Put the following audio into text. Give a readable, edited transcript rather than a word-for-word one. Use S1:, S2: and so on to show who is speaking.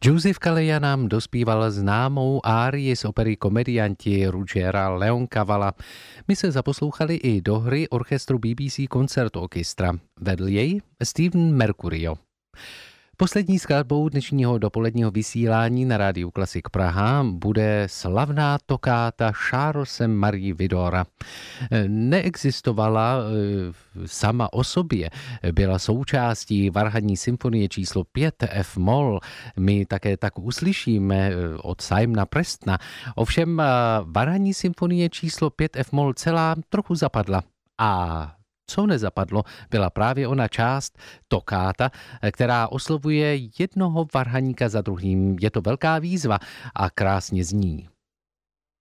S1: Joseph Kaleya nám dospíval známou árii z opery Komedianti Ruggera Leoncavala. My se zaposlouchali i do hry orchestru BBC Concert Orchestra. Vedl jej Stephen Mercurio. Poslední skladbou dnešního dopoledního vysílání na Rádiu Klasik Praha bude slavná tokáta Charlese Marie Widora. Neexistovala sama o sobě, byla součástí varhanní symfonie číslo 5 F-moll. My také tak uslyšíme od Simona Prestona. Ovšem varhanní symfonie číslo 5 F-moll celá trochu zapadla. A co nezapadlo, byla právě ona část tokáta, která oslovuje jednoho varhaníka za druhým. Je to velká výzva a krásně zní.